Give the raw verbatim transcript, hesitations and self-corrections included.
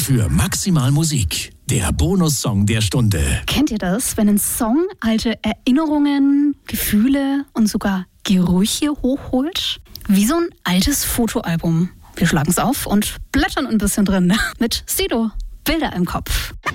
für Maximal Musik. Der Bonussong der Stunde. Kennt ihr das, wenn ein Song alte Erinnerungen, Gefühle und sogar Gerüche hochholt? Wie so ein altes Fotoalbum. Wir schlagen es auf und blättern ein bisschen drin. Mit Sido, Bilder im Kopf.